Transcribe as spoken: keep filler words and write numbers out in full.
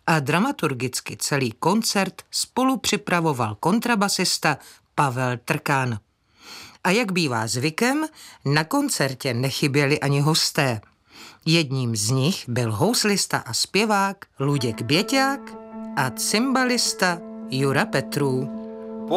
a dramaturgicky celý koncert spolu připravoval kontrabasista Pavel Trkán. A jak bývá zvykem, na koncertě nechyběli ani hosté. Jedním z nich byl houslista a zpěvák Luděk Běťák a cymbalista Jura Petrů.